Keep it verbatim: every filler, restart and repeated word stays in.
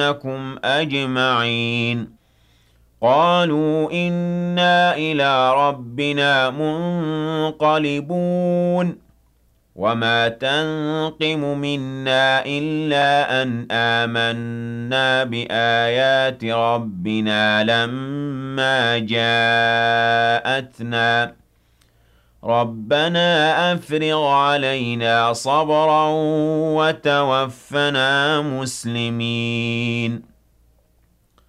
لكم أجمعين قالوا إنا إلى ربنا منقلبون وما تنقم منا إلا أن آمنا بآيات ربنا لما جاءتنا ربنا أفرغ علينا صبرا وتوفنا مسلمين